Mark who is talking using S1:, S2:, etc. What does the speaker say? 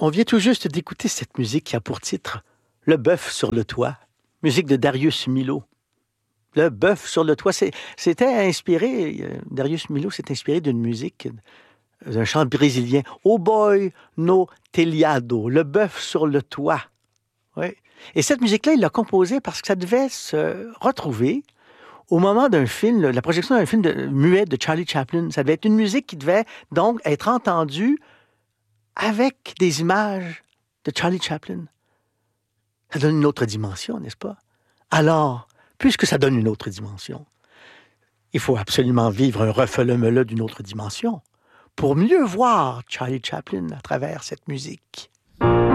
S1: On vient tout juste d'écouter cette musique qui a pour titre « Le bœuf sur le toit », musique de Darius Milhaud. Le bœuf sur le toit, c'était inspiré, Darius Milhaud s'est inspiré d'une musique, d'un chant brésilien, « Oh boy no telhado », le bœuf sur le toit. Oui. Et cette musique-là, il l'a composée parce que ça devait se retrouver au moment d'un film, la projection d'un film muet de Charlie Chaplin. Ça devait être une musique qui devait donc être entendue avec des images de Charlie Chaplin. Ça donne une autre dimension, n'est-ce pas? Alors, puisque ça donne une autre dimension, il faut absolument vivre un refele-mele d'une autre dimension pour mieux voir Charlie Chaplin à travers cette musique.